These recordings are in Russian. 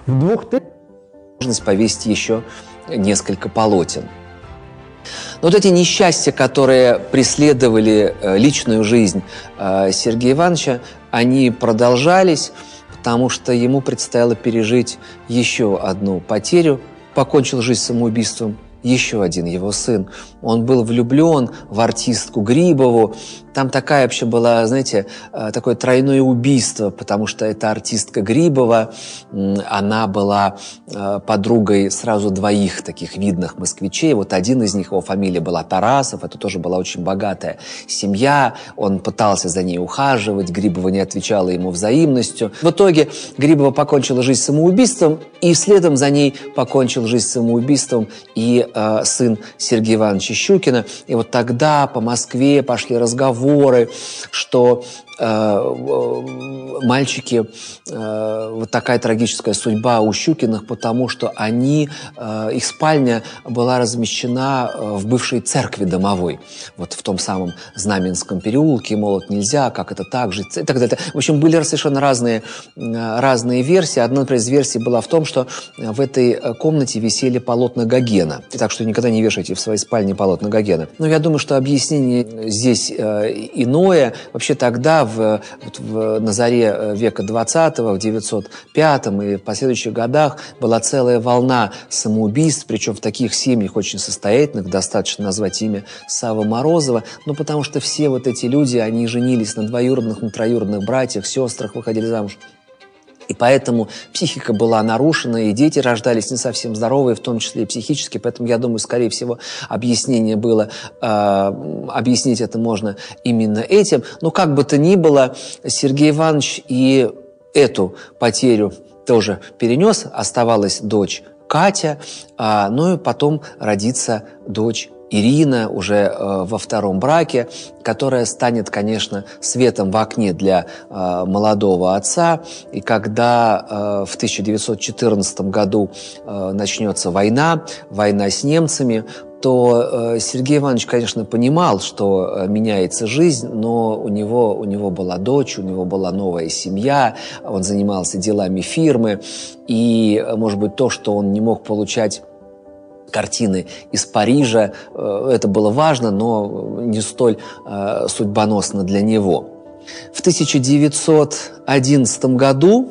В 2000 возможность повесить еще несколько полотен. Но вот эти несчастья, которые преследовали личную жизнь Сергея Ивановича, они продолжались, потому что ему предстояло пережить еще одну потерю. Покончил жизнь самоубийством еще один его сын. Он был влюблен в артистку Грибову. Там такая вообще была, знаете, такое тройное убийство, потому что эта артистка Грибова, она была подругой сразу двоих таких видных москвичей. Вот один из них, его фамилия была Тарасов, это тоже была очень богатая семья. Он пытался за ней ухаживать, Грибова не отвечала ему взаимностью. В итоге Грибова покончила жизнь самоубийством, и следом за ней покончил жизнь самоубийством и сын Сергея Ивановича Щукина. И вот тогда по Москве пошли разговоры, что мальчики, вот такая трагическая судьба у Щукиных, потому что их спальня была размещена в бывшей церкви домовой, вот в том самом Знаменском переулке, мол, нельзя, как это так жить, и так далее. В общем, были совершенно разные версии. Одна, например, из версий была в том, что в этой комнате висели полотна Гогена, и так что никогда не вешайте в своей спальне полотна Гогена. Но я думаю, что объяснение здесь иное. Вообще тогда, на заре века XX, в 905 и в последующих годах была целая волна самоубийств, причем в таких семьях очень состоятельных, достаточно назвать имя Саввы Морозова, потому что все вот эти люди, они женились на двоюродных, на троюродных братьях, сестрах, выходили замуж. И поэтому психика была нарушена, и дети рождались не совсем здоровые, в том числе и психически. Поэтому, я думаю, скорее всего, объяснение было, объяснить это можно именно этим. Но как бы то ни было, Сергей Иванович и эту потерю тоже перенес. Оставалась дочь Катя, ну и потом родится дочь Ирина уже во втором браке, которая станет, конечно, светом в окне для молодого отца. И когда в 1914 году начнется война с немцами, то Сергей Иванович, конечно, понимал, что меняется жизнь, но у него была дочь, у него была новая семья, он занимался делами фирмы, и, может быть, то, что он не мог получать картины из Парижа, это было важно, но не столь судьбоносно для него. В 1911 году,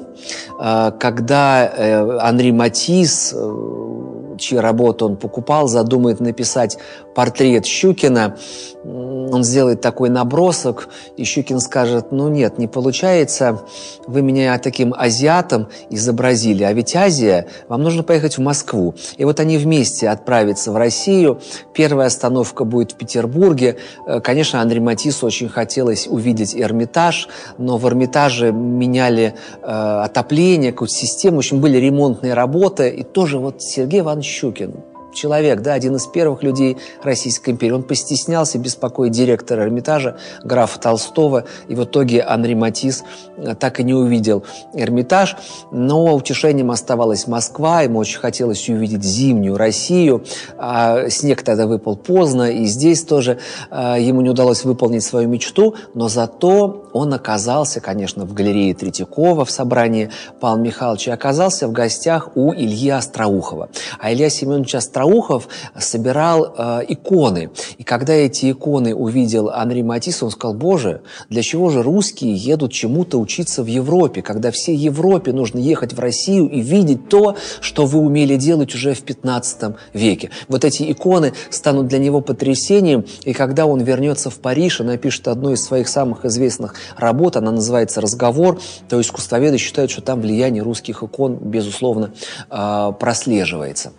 когда Анри Матисс, чьи работы он покупал, задумает написать портрет Щукина, он сделает такой набросок, и Щукин скажет: ну нет, не получается, вы меня таким азиатом изобразили, а ведь Азия, вам нужно поехать в Москву. И вот они вместе отправятся в Россию, первая остановка будет в Петербурге. Конечно, Анри Матиссу очень хотелось увидеть Эрмитаж, но в Эрмитаже меняли отопление, какую-то систему, в общем, были ремонтные работы, и тоже вот Сергей Иванович Щукин, человек, да, один из первых людей Российской империи. Он постеснялся беспокоить директора Эрмитажа, графа Толстого, и в итоге Анри Матисс так и не увидел Эрмитаж. Но утешением оставалась Москва, ему очень хотелось увидеть зимнюю Россию. Снег тогда выпал поздно, и здесь тоже ему не удалось выполнить свою мечту, но зато он оказался, конечно, в галерее Третьякова, в собрании Павла Михайловича, оказался в гостях у Ильи Остроухова. А Илья Семенович Остроухов собирал иконы. И когда эти иконы увидел Анри Матисс, он сказал: боже, для чего же русские едут чему-то учиться в Европе, когда всей Европе нужно ехать в Россию и видеть то, что вы умели делать уже в 15 веке. Вот эти иконы станут для него потрясением, и когда он вернется в Париж и напишет одну из своих самых известных работ, она называется «Разговор», то искусствоведы считают, что там влияние русских икон, безусловно, прослеживается.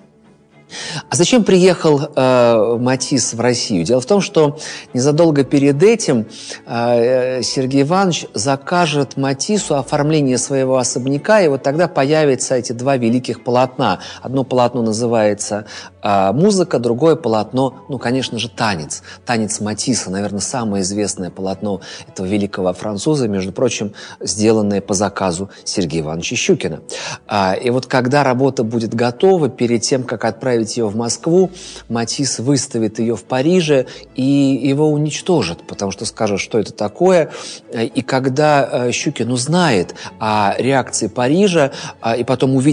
А зачем приехал Матисс в Россию? Дело в том, что незадолго перед этим Сергей Иванович закажет Матиссу оформление своего особняка, и вот тогда появятся эти два великих полотна. Одно полотно называется «Музыка», другое полотно, ну, конечно же, «Танец». «Танец» Матисса, наверное, самое известное полотно этого великого француза, между прочим, сделанное по заказу Сергея Ивановича Щукина. И вот когда работа будет готова, перед тем, как отправить ее в Москву, Матисс выставит ее в Париже, и его уничтожат, потому что скажут, что это такое. И когда Щукин узнает о реакции Парижа, и потом увидит,